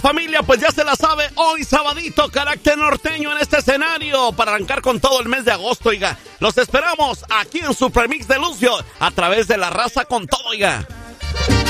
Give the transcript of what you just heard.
familia, pues ya se la sabe, hoy sabadito, carácter norteño en este escenario para arrancar con todo el mes de agosto, oiga. Los esperamos aquí en Super Mix de Lucio a través de La Raza con todo, oiga.